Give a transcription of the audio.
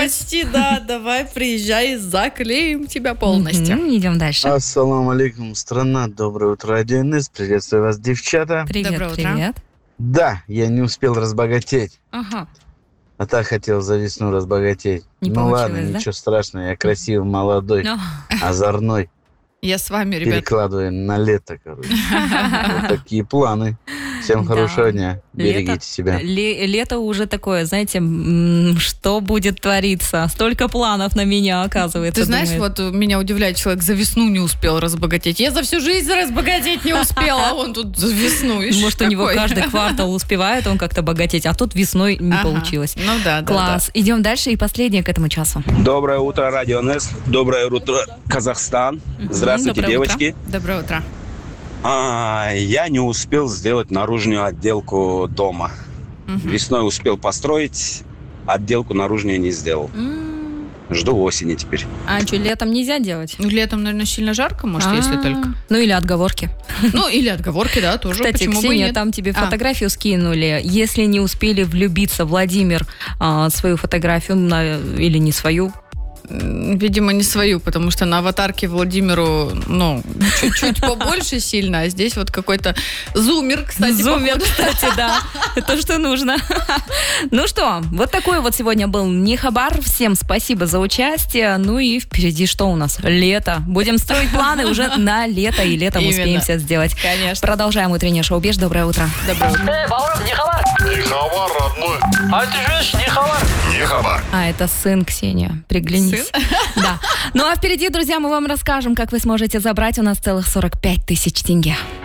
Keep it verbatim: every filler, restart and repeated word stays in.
почти, да. Давай, приезжай, заклеим тебя полностью. Мгм, идем дальше. Ассаламу алейкум, страна. Доброе утро, Радио эн эс. Приветствую вас, девчата. Привет, Доброе утро. привет. Да, я не успел разбогатеть. Ага. А так хотел за весну разбогатеть. Не ну получилось, ладно, да? ничего страшного. Я красивый, молодой, Ну, озорной. Я с вами, ребят. Перекладываем на лето, короче. Вот такие планы. Всем Да. хорошего дня. Берегите Лето- себя. ле- Лето уже такое, знаете, м, что будет твориться? Столько планов на меня, оказывается. Ты знаешь, думает. вот меня удивляет, человек за весну не успел разбогатеть. Я за всю жизнь разбогатеть не успела, а он тут за весну. Ишь, Может, у него какой. каждый квартал успевает он как-то богатеть, а тут весной не Ага. получилось. Ну да, да, Класс. Идем дальше и последнее к этому часу. Доброе утро, Радио эн эс. Доброе утро, Казахстан. Здравствуйте, доброе утро. девочки. да. Доброе утро. А, я не успел сделать наружную отделку дома. Весной успел построить, отделку наружную не сделал. М, Жду осени теперь. А что, летом нельзя делать? Ну, летом, наверное, сильно жарко, может, если А, только. Ну или отговорки. Ну, или отговорки, да, тоже. Кстати, Почему бы Ксения, нет? там тебе А. фотографию скинули. Если не успели влюбиться, Владимир, а, свою фотографию на- или не свою, М, Видимо, не свою, потому что на аватарке Владимиру, ну, чуть-чуть побольше сильно, а здесь вот какой-то зумер, кстати, Зумер, походу. кстати, да. Это что нужно. Ну что, вот такой вот сегодня был Нихабар. Всем спасибо за участие. Ну и впереди что у нас? Лето. Будем строить планы уже на лето, и летом Именно. успеем все сделать. Конечно. Продолжаем утреннее шоу «Беж». Доброе утро. Доброе утро. Эй, Бауров, не хабар. Не хабар, родной. А ты же не хабар. Не хабар. А, это сын, Ксения. Приглянись. Да. Ну а впереди, друзья, мы вам расскажем, как вы сможете забрать у нас целых сорок пять тысяч тенге.